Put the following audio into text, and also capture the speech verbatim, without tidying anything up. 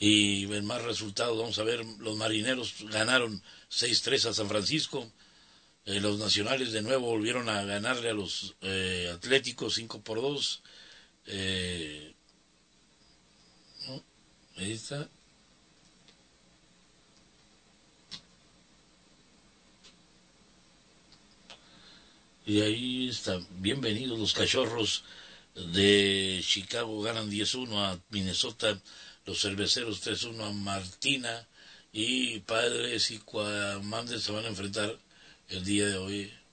Y en más resultados, vamos a ver, los Marineros ganaron seis tres a San Francisco. Eh, los Nacionales de nuevo volvieron a ganarle a los eh, Atléticos cinco por dos. Eh, ¿no? Ahí está. Y ahí está. Bienvenidos los Cachorros de Chicago, ganan diez uno a Minnesota. Los Cerveceros tres uno a Martina. Y Padres y Cuamandes se van a enfrentar el día de hoy